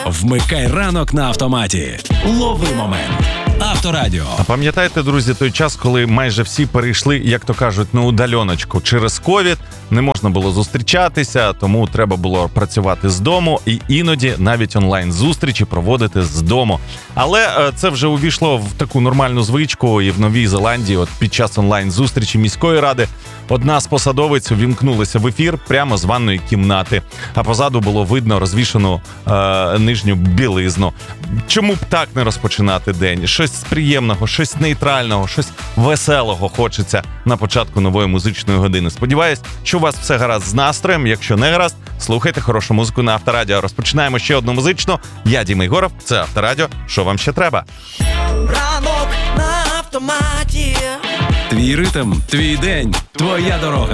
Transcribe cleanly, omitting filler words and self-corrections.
Вмикай ранок на автоматі. Лови момент. Авторадіо. А пам'ятаєте, друзі, той час, коли майже всі перейшли, як то кажуть, на удальоночку через ковід, не можна було зустрічатися, тому треба було працювати з дому і іноді навіть онлайн-зустрічі проводити з дому. Але це вже увійшло в таку нормальну звичку, і в Новій Зеландії от під час онлайн-зустрічі міської ради одна з посадовиць увімкнулася в ефір прямо з ванної кімнати, а позаду було видно розвішану нижню білизну. Чому б так не розпочинати день? Щось приємного, щось нейтрального, щось веселого хочеться на початку нової музичної години. Сподіваюсь, що у вас все гаразд з настроєм. Якщо не гаразд, слухайте хорошу музику на Авторадіо. Розпочинаємо ще одну музичну. Я Діма Єгоров, це Авторадіо. Що вам ще треба? Ранок на автоматі. Твій ритм, твій день, твоя дорога.